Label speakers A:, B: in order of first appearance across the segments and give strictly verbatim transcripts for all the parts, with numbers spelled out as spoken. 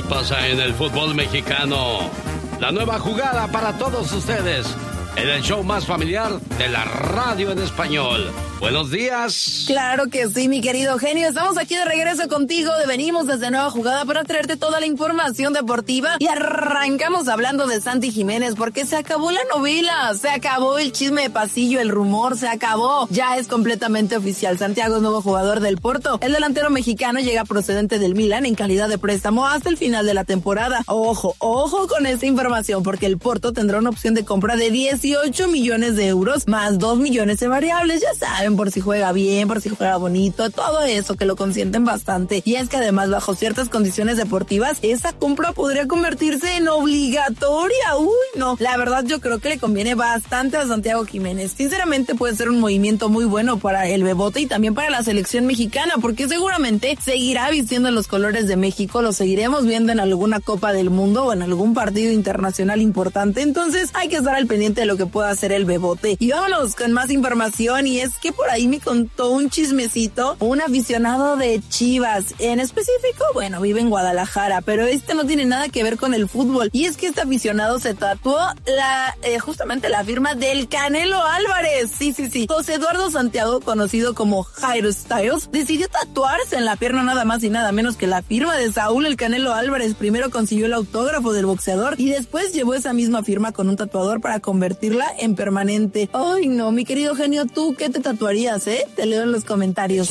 A: pasa en el fútbol mexicano. La nueva jugada para todos ustedes en el show más familiar de la radio en español. Buenos días.
B: Claro que sí, mi querido genio. Estamos aquí de regreso contigo. Venimos desde Nueva Jugada para traerte toda la información deportiva. Y arrancamos hablando de Santi Jiménez porque se acabó la novela. Se acabó el chisme de pasillo, el rumor. Se acabó. Ya es completamente oficial. Santiago es nuevo jugador del Porto. El delantero mexicano llega procedente del Milan en calidad de préstamo hasta el final de la temporada. Ojo, ojo con esta información porque el Porto tendrá una opción de compra de dieciocho millones de euros más dos millones de variables. Ya saben, por si juega bien, por si juega bonito, todo eso que lo consienten bastante. Y es que además, bajo ciertas condiciones deportivas, esa compra podría convertirse en obligatoria. Uy, no. La verdad, yo creo que le conviene bastante a Santiago Jiménez. Sinceramente, puede ser un movimiento muy bueno para el Bebote y también para la selección mexicana, porque seguramente seguirá vistiendo los colores de México. Lo seguiremos viendo en alguna Copa del Mundo o en algún partido internacional importante. Entonces, hay que estar al pendiente de lo que pueda hacer el Bebote. Y vámonos con más información. Y es que por ahí me contó un chismecito un aficionado de Chivas. En específico, bueno, vive en Guadalajara, pero este no tiene nada que ver con el fútbol. Y es que este aficionado se tatuó la eh, justamente la firma del Canelo Álvarez. Sí, sí, sí. José Eduardo Santiago, conocido como Jairo Styles, decidió tatuarse en la pierna nada más y nada menos que la firma de Saúl el Canelo Álvarez. Primero consiguió el autógrafo del boxeador y después llevó esa misma firma con un tatuador para convertirla en permanente. Ay, no, mi querido genio, ¿tú qué te tatuarías, eh? Te leo en los comentarios.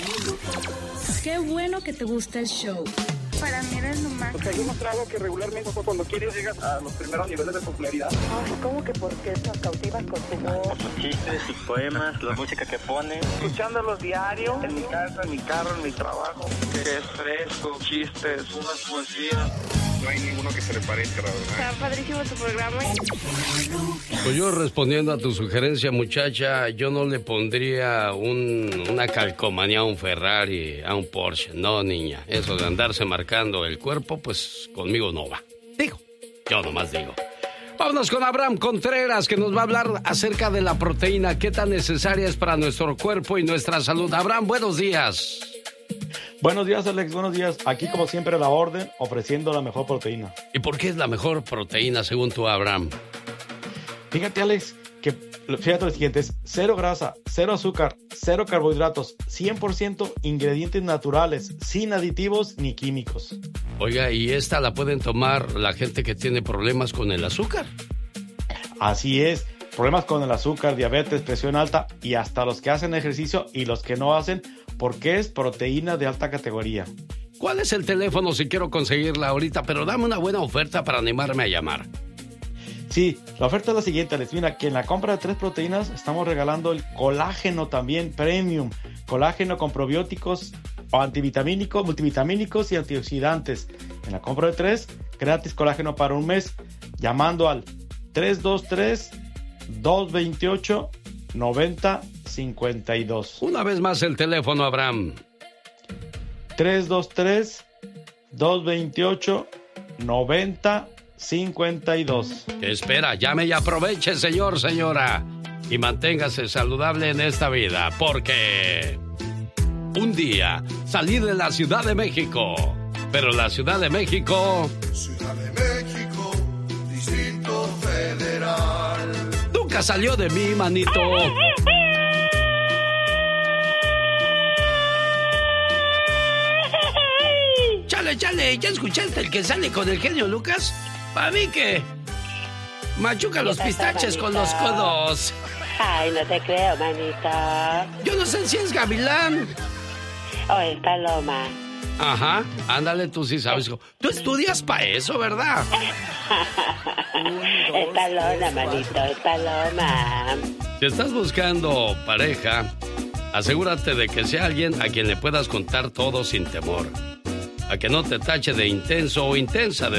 C: Qué bueno que te gusta el show.
D: Para mí eres lo más.
E: Porque hay un trago que regularmente cuando quieres llegas a los primeros niveles de popularidad.
D: Ay, ¿cómo que por qué nos cautivas con tu voz?
F: Sus chistes, sus poemas, la música que pone.
E: Escuchándolos diario, en mi casa, en mi carro, en mi trabajo. Que es fresco, chistes, unas poesías. No hay ninguno que se le parezca, la verdad.
D: Está padrísimo tu programa.
A: Pues yo respondiendo a tu sugerencia, muchacha, yo no le pondría un, una calcomanía a un Ferrari, a un Porsche. No, niña, eso de andarse marcando el cuerpo, pues conmigo no va. Digo, yo nomás digo. Vámonos con Abraham Contreras, que nos va a hablar acerca de la proteína, qué tan necesaria es para nuestro cuerpo y nuestra salud. Abraham, buenos días.
G: Buenos días, Alex, buenos días. Aquí, como siempre, a la orden, ofreciendo la mejor proteína.
A: ¿Y por qué es la mejor proteína, según tú, Abraham?
G: Fíjate, Alex, que fíjate lo siguiente, es cero grasa, cero azúcar, cero carbohidratos, cien por ciento ingredientes naturales, sin aditivos ni químicos.
A: Oiga, ¿y esta la pueden tomar la gente que tiene problemas con el azúcar?
G: Así es, problemas con el azúcar, diabetes, presión alta y hasta los que hacen ejercicio y los que no hacen, porque es proteína de alta categoría.
A: ¿Cuál es el teléfono si quiero conseguirla ahorita? Pero dame una buena oferta para animarme a llamar.
G: Sí, la oferta es la siguiente, Alex. Mira, que en la compra de tres proteínas estamos regalando el colágeno también premium. Colágeno con probióticos, antivitamínicos, multivitamínicos y antioxidantes. En la compra de tres, gratis colágeno para un mes. Llamando al tres dos tres, dos dos ocho, nueve cero cinco dos.
A: Una vez más el teléfono, Abraham.
G: tres dos tres, dos dos ocho, nueve cero cinco dos.
A: ¿Qué espera? Llame y aproveche, señor, señora. Y manténgase saludable en esta vida, porque un día salí de la Ciudad de México, pero la Ciudad de México...
H: Ciudad de México, Distrito Federal.
A: Nunca salió de mí, manito. Chale, chale, ¿ya escuchaste el que sale con el genio Lucas? Para mí que machuca los pistaches con los codos.
I: Ay, no te creo, manita.
A: Yo no sé si es gavilán
I: o es paloma.
A: Ajá, ándale, tú sí sabes. Tú estudias para eso, ¿verdad?
I: Es paloma, manito, es paloma.
A: Si estás buscando pareja, asegúrate de que sea alguien a quien le puedas contar todo sin temor. A que no te tache de intenso o intensa de